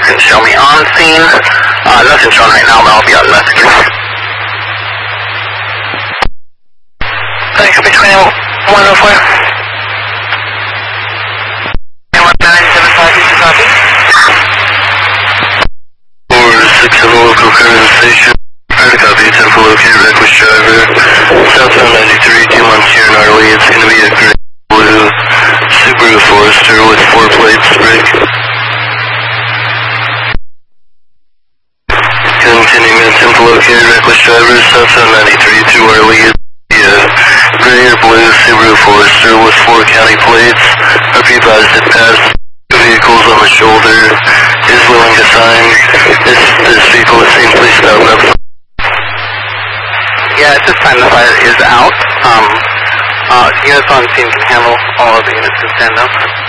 can show me on scene. Nothing shown right now, but I'll be on messages. Thanks, between 104. 1975, you should copy. 4-6 on the local current station. Try to copy, 10 for locate, reckless driver. Southbound 93, 2 months here in our lead. It's going to be a gray blue Subaru Forester with 4 plates, break. Continuing at 10 for locate, reckless driver. Southbound 93, 2 our lead. Gray or blue Subaru Forester with 4 county plates. Our advised it passed vehicles on the shoulder. Is willing to sign. This vehicle is seen, please stop up. Yeah, at this time the fire is out. Units on scene can handle all of the units to stand up.